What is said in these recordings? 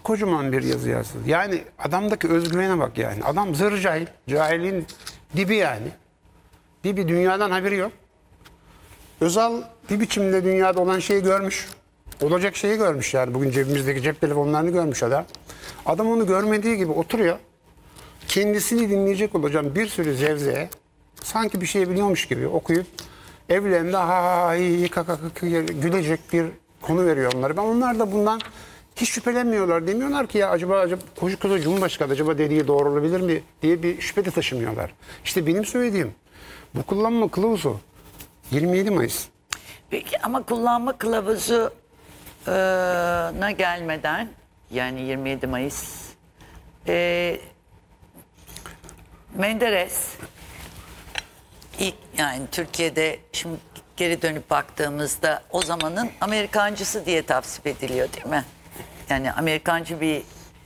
kocaman bir yazı yazdı. Yani adamdaki özgüvene bak yani. Adam zır cahil. Cahilin dibi yani. Dibi, dünyadan haberi yok. Özal bir biçimde dünyada olan şeyi görmüş. Olacak şeyi görmüş yani. Bugün cebimizdeki cep telefonlarını görmüş adam. Adam onu görmediği gibi oturuyor. Kendisini dinleyecek olacağım bir sürü zevzeye sanki bir şey biliyormuş gibi okuyup evlerinde ha iyi kaka gülecek bir konu veriyor onlara. Ben onlar da bundan hiç şüphelenmiyorlar. Demiyorlar ki ya acaba koca Cumhurbaşkanı acaba dediği doğru olabilir mi diye bir şüphe de taşımıyorlar. İşte benim söylediğim bu kullanma kılavuzu 27 Mayıs. Peki ama kullanma kılavuzuna gelmeden yani 27 Mayıs Menderes ilk yani Türkiye'de şimdi geri dönüp baktığımızda o zamanın Amerikancısı diye tavsip ediliyor değil mi? Yani Amerikancı bir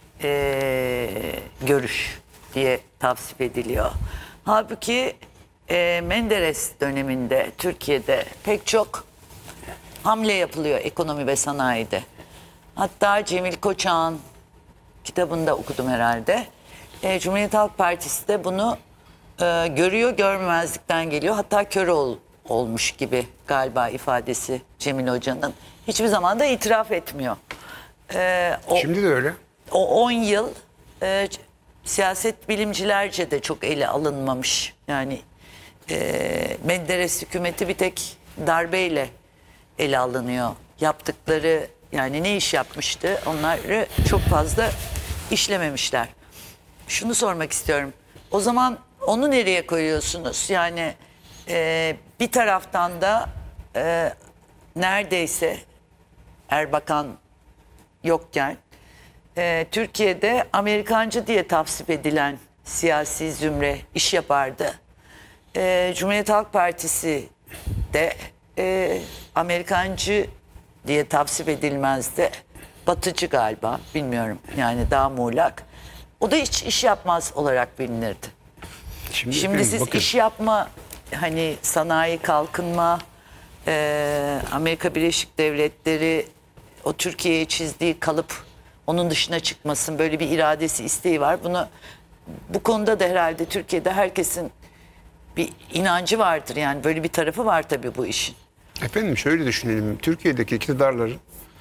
görüş diye tavsip ediliyor. Halbuki Menderes döneminde Türkiye'de pek çok hamle yapılıyor ekonomi ve sanayide. Hatta Cemil Koçak'ın kitabında okudum herhalde. Cumhuriyet Halk Partisi de bunu görüyor, görmemezlikten geliyor. Hatta kör olmuş gibi galiba ifadesi Cemil Hoca'nın. Hiçbir zaman da itiraf etmiyor. Şimdi de öyle. O 10 yıl siyaset bilimcilerce de çok ele alınmamış. Yani Menderes hükümeti bir tek darbeyle ele alınıyor. Yaptıkları yani ne iş yapmıştı onları çok fazla işlememişler. Şunu sormak istiyorum. O zaman onu nereye koyuyorsunuz? Yani bir taraftan da neredeyse Erbakan yokken Türkiye'de Amerikancı diye tavsip edilen siyasi zümre iş yapardı. Cumhuriyet Halk Partisi de Amerikancı diye tavsip edilmezdi. Batıcı galiba bilmiyorum yani daha muğlak. O da hiç iş yapmaz olarak bilinirdi. Şimdi siz bakın. iş yapma hani sanayi kalkınma Amerika Birleşik Devletleri o Türkiye'ye çizdiği kalıp onun dışına çıkmasın böyle bir iradesi isteği var. Bu konuda da herhalde Türkiye'de herkesin bir inancı vardır yani böyle bir tarafı var tabii bu işin. Efendim şöyle düşünelim. Türkiye'deki iktidarların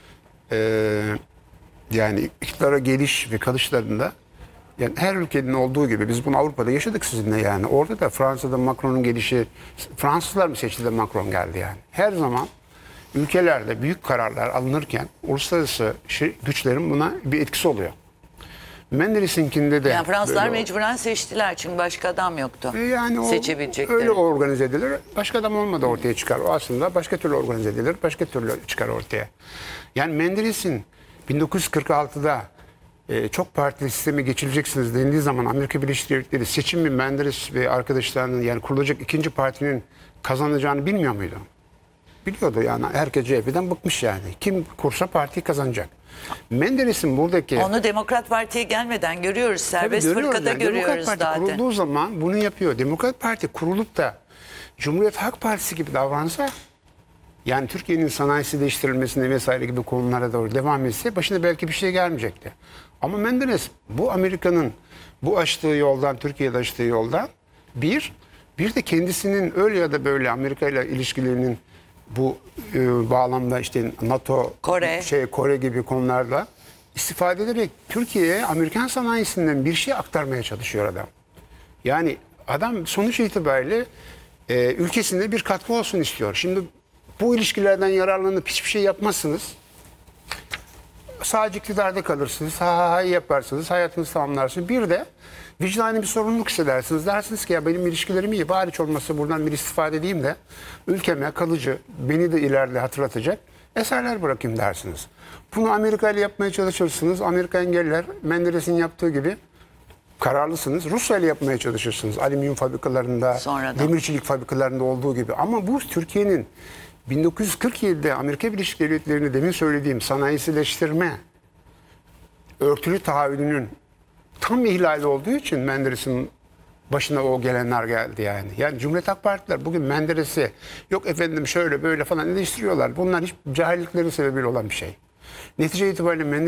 yani iktidara geliş ve kalışlarında yani her ülkenin olduğu gibi biz bunu Avrupa'da yaşadık sizinle yani. Orada da Fransa'da Macron'un gelişi, Fransızlar mı seçti de Macron geldi yani. Her zaman ülkelerde büyük kararlar alınırken uluslararası güçlerin buna bir etkisi oluyor. Menderes'inkinde de Yani Fransızlar böyle mecburen seçtiler çünkü başka adam yoktu. yani Seçebilecekleri. öyle organize edilir. Başka adam olmadı ortaya çıkar. O aslında başka türlü organize edilir. Başka türlü çıkar ortaya. Yani Menderes'in 1946'da çok partili sisteme geçileceksiniz denildiği zaman Amerika Birleşik Devletleri seçimi Menderes ve arkadaşlarının yani kurulacak ikinci partinin kazanacağını bilmiyor muydu? Biliyordu yani. Herkes CHP'den bıkmış yani. Kim kursa parti kazanacak. Menderes'in buradaki... Onu Demokrat Parti'ye gelmeden görüyoruz. Serbest fırkada yani. görüyoruz Demokrat Parti zaten. kurulduğu zaman bunu yapıyor. Demokrat Parti kurulup da Cumhuriyet Halk Partisi gibi davransa yani Türkiye'nin sanayisi değiştirilmesine vesaire gibi konulara doğru devam etse başına belki bir şey gelmeyecekti. Ama Menderes bu Amerika'nın bu açtığı yoldan, Türkiye'de açtığı yoldan bir de kendisinin öyle ya da böyle Amerika ile ilişkilerinin bu bağlamda işte NATO, Kore gibi konularda istifade ederek Türkiye'ye Amerikan sanayisinden bir şey aktarmaya çalışıyor adam. Yani adam sonuç itibariyle ülkesinde bir katkı olsun istiyor. Şimdi bu ilişkilerden yararlanıp hiçbir şey yapmazsınız. Sadece iktidarda kalırsınız. Yaparsınız. Hayatınızı tamamlarsınız. Bir de vicdani bir sorumluluk hissedersiniz. Dersiniz ki ya benim ilişkilerim iyi. Bari hiç olmazsa buradan bir istifade edeyim de ülkeme kalıcı, beni de ileride hatırlatacak eserler bırakayım dersiniz. Bunu Amerika ile yapmaya çalışırsınız. Amerika engeller. Menderes'in yaptığı gibi kararlısınız. Rusya ile yapmaya çalışırsınız. Alüminyum fabrikalarında, demirçilik fabrikalarında olduğu gibi. Ama bu Türkiye'nin 1947'de Amerika Birleşik Devletleri'ni demin söylediğim sanayisileştirme örtülü taahhüdünün tam ihlali olduğu için Menderes'in başına o gelenler geldi yani. Yani Cumhuriyet Halk Partiler bugün Menderes'i yok efendim şöyle böyle falan eleştiriyorlar. Bunlar hiç cahillikleri sebebiyle olan bir şey. Netice itibariyle Menderes